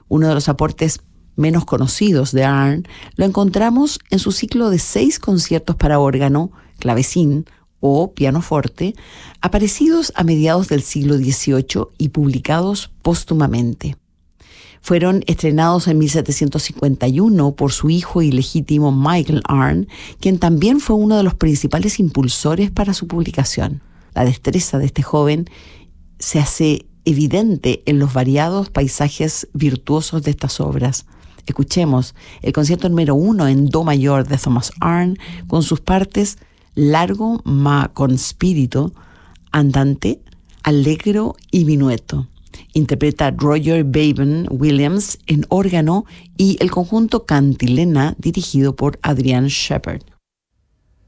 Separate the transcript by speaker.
Speaker 1: Uno de los aportes menos conocidos de Arne lo encontramos en su ciclo de 6 conciertos para órgano, clavecín o pianoforte, aparecidos a mediados del siglo XVIII y publicados póstumamente. Fueron estrenados en 1751 por su hijo ilegítimo Michael Arne, quien también fue uno de los principales impulsores para su publicación. La destreza de este joven se hace evidente en los variados paisajes virtuosos de estas obras. Escuchemos el concierto número 1 en do mayor de Thomas Arne con sus partes largo ma con spirito, andante, allegro y minueto. Interpreta Roger Vaughan Williams en órgano y el conjunto Cantilena dirigido por Adrian Shepard.